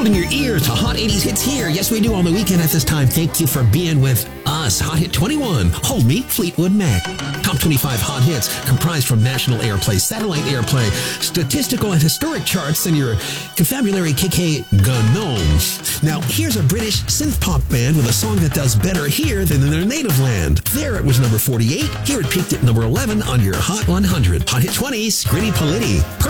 holding your ear to Hot 80s hits here. Yes, we do on the weekend at this time. Thank you for being with us. Hot Hit 21, Hold Me, Fleetwood Mac. Top 25 hot hits comprised from national airplay, satellite airplay, statistical and historic charts, and your confabulary KK Gnome. Now, here's a British synth-pop band with a song that does better here than in their native land. There it was number 48. Here it peaked at number 11 on your Hot 100. Hot Hit 20's Gritty Politti.